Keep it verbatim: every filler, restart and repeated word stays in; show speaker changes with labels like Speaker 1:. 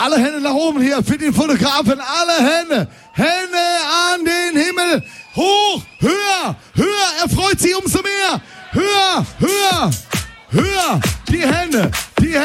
Speaker 1: Alle Hände nach oben hier für den Fotografen. Alle Hände. Hände an den Himmel. Hoch, höher, höher. Er freut sich umso mehr. Höher, höher, höher. Die Hände.